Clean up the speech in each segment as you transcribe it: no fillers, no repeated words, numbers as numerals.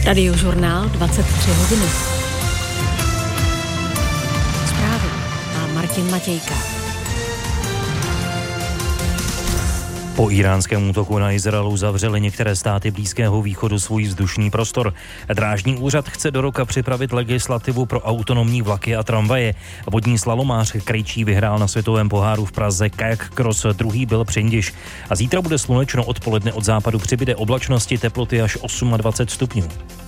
Radiožurnál 23 hodiny. Zprávy a Martin Matějka. Po iránském útoku na Izrael zavřely některé státy Blízkého východu svůj vzdušný prostor. Drážní úřad chce do roka připravit legislativu pro autonomní vlaky a tramvaje. Vodní slalomář Krejčí vyhrál na světovém poháru v Praze kayak cross, druhý byl Přindiš. A zítra bude slunečno, odpoledne od západu přibyde oblačnosti, teploty až 28 stupňů.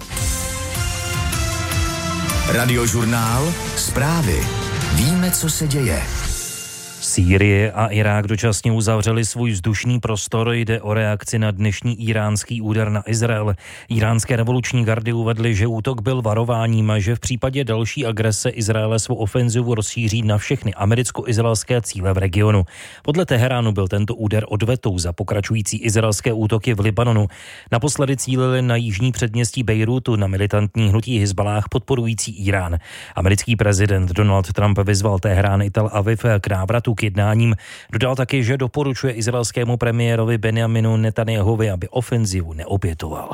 Radiožurnál, zprávy. Víme, co se děje. Sýrie a Irák dočasně uzavřeli svůj vzdušný prostor. Jde o reakci na dnešní iránský úder na Izrael. Iránské revoluční gardy uvedly, že útok byl varováním a že v případě další agrese Izraele svou ofenzivu rozšíří na všechny americko-izraelské cíle v regionu. Podle Teheránu byl tento úder odvetou za pokračující izraelské útoky v Libanonu. Naposledy cílili na jižní předměstí Bejrútu na militantní hnutí Hizballáh podporující Irán. Americký prezident Donald Trump vyzval Teherán i Tel Aviv k návratu k jednáním. Dodal taky, že doporučuje izraelskému premiérovi Benjaminu Netanjahovi, aby ofenzivu neopětoval.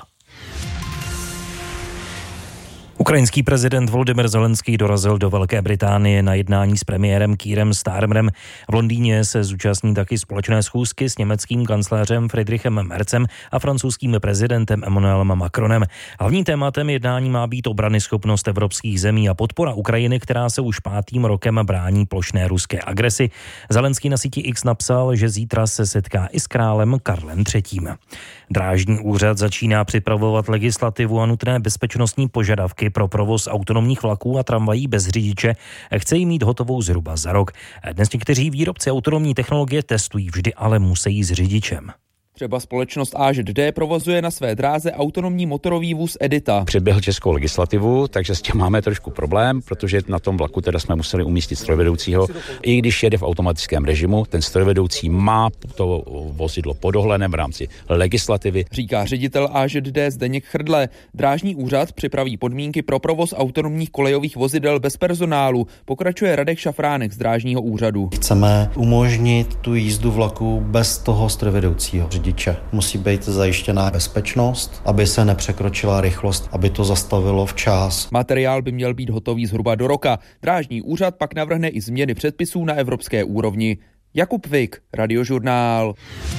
Ukrajinský prezident Volodymyr Zelenský dorazil do Velké Británie na jednání s premiérem Keirem Starmerem. V Londýně se zúčastní taky společné schůzky s německým kancléřem Friedrichem Merzem a francouzským prezidentem Emmanuelem Macronem. Hlavním tématem jednání má být obranyschopnost evropských zemí a podpora Ukrajiny, která se už 5. rokem brání plošné ruské agresi. Zelenský na síti X napsal, že zítra se setká i s králem Karlem III. Drážní úřad začíná připravovat legislativu a nutné bezpečnostní požadavky pro provoz autonomních vlaků a tramvají bez řidiče. Chce ji mít hotovou zhruba za rok. Dnes někteří výrobci autonomní technologie testují, vždy ale musí s řidičem. Třeba společnost AŽD provozuje na své dráze autonomní motorový vůz Edita. Předběhl českou legislativu, takže s tím máme trošku problém, protože na tom vlaku teda jsme museli umístit strojvedoucího. I když jede v automatickém režimu, ten strojvedoucí má to vozidlo pod dohledem v rámci legislativy. Říká ředitel AŽD Zdeněk Chrdle. Drážní úřad připraví podmínky pro provoz autonomních kolejových vozidel bez personálu, pokračuje Radek Šafránek z Drážního úřadu. Chceme umožnit tu jízdu vlaku bez toho strojvedoucího. Musí být zajištěná bezpečnost, aby se nepřekročila rychlost, aby to zastavilo včas. Materiál by měl být hotový zhruba do roka. Drážní úřad pak navrhne i změny předpisů na evropské úrovni. Jakub Vik, Radiožurnál.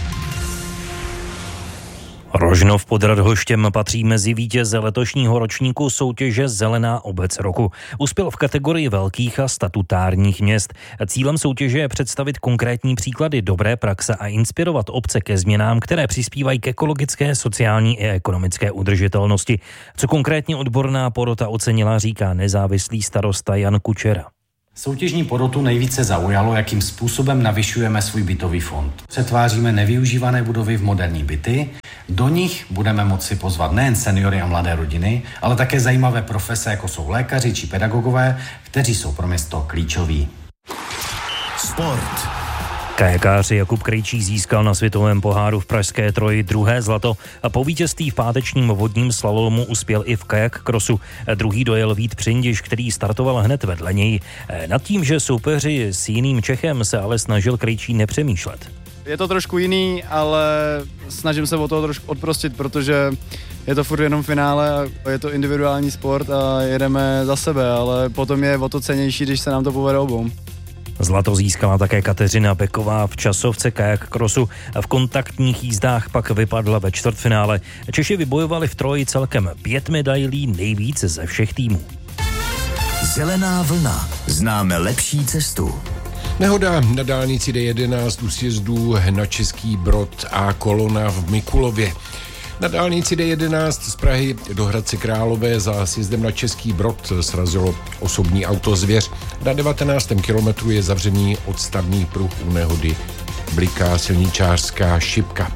Rožnov pod Radhoštěm patří mezi vítěze letošního ročníku soutěže Zelená obec roku. Uspěl v kategorii velkých a statutárních měst. Cílem soutěže je představit konkrétní příklady dobré praxe a inspirovat obce ke změnám, které přispívají k ekologické, sociální i ekonomické udržitelnosti. Co konkrétně odborná porota ocenila, říká nezávislý starosta Jan Kučera. Soutěžní porotu nejvíce zaujalo, jakým způsobem navyšujeme svůj bytový fond. Přetváříme nevyužívané budovy v moderní byty. Do nich budeme moci pozvat nejen seniory a mladé rodiny, ale také zajímavé profese, jako jsou lékaři či pedagogové, kteří jsou pro město klíčoví. Sport. Kajakář Jakub Krejčí získal na světovém poháru v pražské Troji druhé zlato a po vítězství v pátečním vodním slalomu uspěl i v kajak crossu. Druhý dojel Vít Přindiš, který startoval hned vedle něj. Nad tím, že soupeři s jiným Čechem, se ale snažil Krejčí nepřemýšlet. Je to trošku jiný, ale snažím se o toho trošku odprostit, protože je to furt jenom finále a je to individuální sport a jedeme za sebe, ale potom je o to cennější, když se nám to povede obou. Zlato získala také Kateřina Beková v časovce kajak crossu. V kontaktních jízdách pak vypadla ve čtvrtfinále. Češi vybojovali v Troji celkem 5 medailí, nejvíce ze všech týmů. Zelená vlna. Známe lepší cestu. Nehoda na dálnici D11 u sjezdu na Český Brod a kolona v Mikulově. Na dálnici D11 z Prahy do Hradce Králové za sjezdem na Český Brod srazilo osobní auto Zvěř. Na 19. kilometru je zavřený odstavný pruh, u nehody bliká silničářská šipka.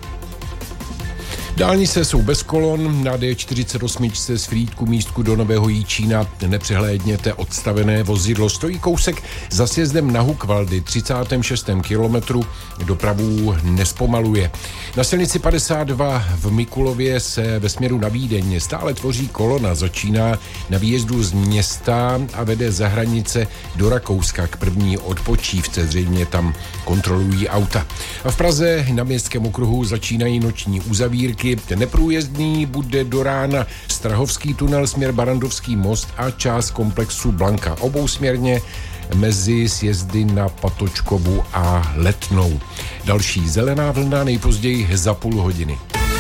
Dálnice jsou bez kolon, na D48 z Frýdku místku do Nového Jičína nepřehlédněte odstavené vozidlo. Stojí kousek za sjezdem na Hukvaldy, 36. kilometru, dopravu nespomaluje. Na silnici 52 v Mikulově se ve směru na Vídeň stále tvoří kolona, začíná na výjezdu z města a vede za hranice do Rakouska k první odpočívce, zřejmě tam kontrolují auta. A v Praze na Městském okruhu začínají noční uzavírky. Pražsky. Neprůjezdný bude do rána Strahovský tunel směr Barandovský most a část komplexu Blanka obousměrně mezi sjezdy na Patočkovu a Letnou. Další zelená vlna nejpozději za půl hodiny.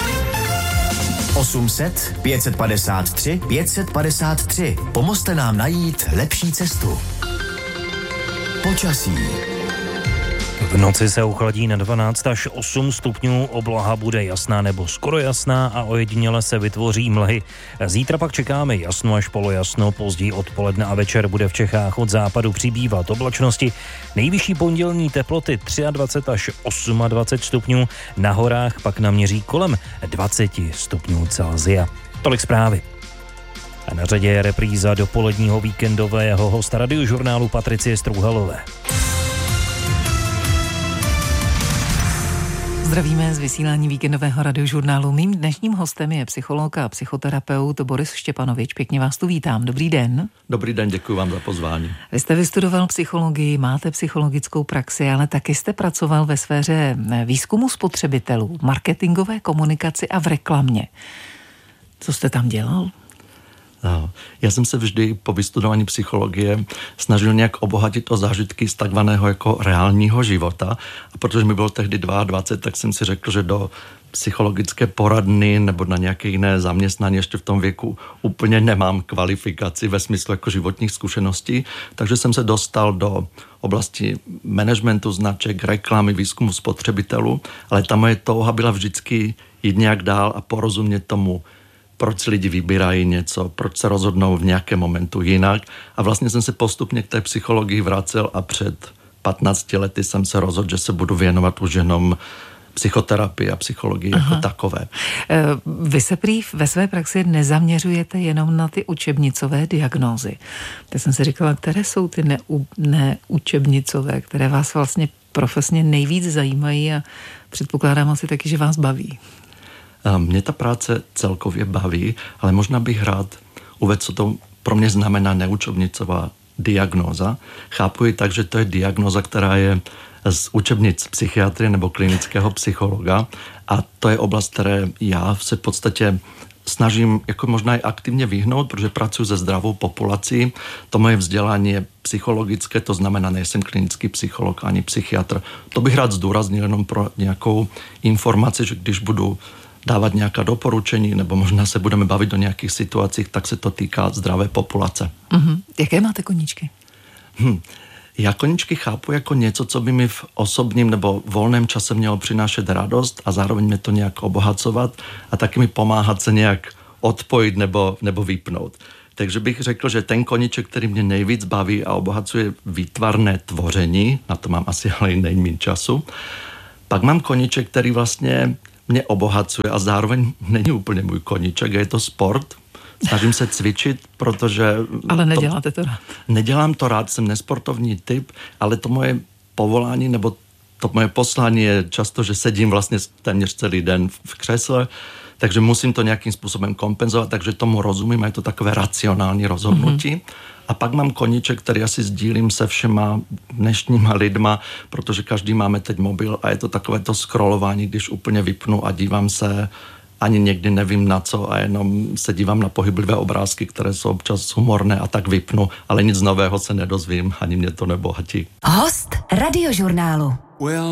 800 553 553. Pomozte nám najít lepší cestu. Počasí. V noci se ochladí na 12 až 8 stupňů, obloha bude jasná nebo skoro jasná a ojediněle se vytvoří mlhy. Zítra pak čekáme jasno až polojasno, později odpoledne a večer bude v Čechách od západu přibývat oblačnosti. Nejvyšší pondělní teploty 23 až 28 stupňů, na horách pak naměří kolem 20 stupňů Celsia. Tolik zprávy. A na řadě je repríza dopoledního víkendového hosta Radiožurnálu Patricie Strouhalové. Zdravíme z vysílání víkendového Radiožurnálu. Mým dnešním hostem je psycholog a psychoterapeut Boris Štěpanovič. Pěkně vás tu vítám. Dobrý den. Dobrý den, děkuji vám za pozvání. Vy jste vystudoval psychologii, máte psychologickou praxi, ale taky jste pracoval ve sféře výzkumu spotřebitelů, marketingové komunikaci a v reklamě. Co jste tam dělal? Já jsem se vždy po vystudování psychologie snažil nějak obohatit o zážitky z takzvaného jako reálního života. A protože mi bylo tehdy 22, tak jsem si řekl, že do psychologické poradny nebo na nějaké jiné zaměstnání ještě v tom věku úplně nemám kvalifikaci ve smyslu jako životních zkušeností. Takže jsem se dostal do oblasti managementu značek, reklamy, výzkumu spotřebitelů, ale ta moje touha byla vždycky jít nějak dál a porozumět tomu, proč lidi vybírají něco, proč se rozhodnou v nějakém momentu jinak. A vlastně jsem se postupně k té psychologii vracel a před 15 lety jsem se rozhodl, že se budu věnovat už jenom psychoterapii a psychologii jako takové. Vy se prý ve své praxi nezaměřujete jenom na ty učebnicové diagnózy. Tak jsem si říkala, které jsou ty neučebnicové, které vás vlastně profesně nejvíc zajímají a předpokládám asi taky, že vás baví. Mě ta práce celkově baví, ale možná bych rád uvedl, co to pro mě znamená neučebnicová diagnóza. Chápu ji tak, že to je diagnóza, která je z učebnic psychiatrie nebo klinického psychologa a to je oblast, které já se v podstatě snažím jako možná i aktivně vyhnout, protože pracuji se zdravou populací. To moje vzdělání je psychologické, to znamená, nejsem klinický psycholog ani psychiatr. To bych rád zdůraznil jenom pro nějakou informaci, že když budu dávat nějaká doporučení, nebo možná se budeme bavit o nějakých situacích, tak se to týká zdravé populace. Jaké máte koníčky? Já koníčky chápu jako něco, co by mi v osobním nebo volném čase mělo přinášet radost a zároveň mě to nějak obohacovat a taky mi pomáhat se nějak odpojit nebo vypnout. Takže bych řekl, že ten koníček, který mě nejvíc baví a obohacuje výtvarné tvoření, na to mám asi ale i nejméně času. Pak mám koníček, který vlastně mě obohacuje a zároveň není úplně můj koníček, je to sport. Snažím se cvičit, protože... Ale neděláte to rád. Nedělám to rád, jsem nesportovní typ, ale to moje povolání nebo to moje poslání je často, že sedím vlastně téměř celý den v křesle, takže musím to nějakým způsobem kompenzovat, takže tomu rozumím a je to takové racionální rozhodnutí. A pak mám koníček, který asi sdílím se všema dnešníma lidma, protože každý máme teď mobil a je to takové to scrollování, když úplně vypnu a dívám se, ani někdy nevím na co a jenom se dívám na pohyblivé obrázky, které jsou občas humorné a tak vypnu, ale nic nového se nedozvím, ani mě to nebohatí. Host Radiožurnálu.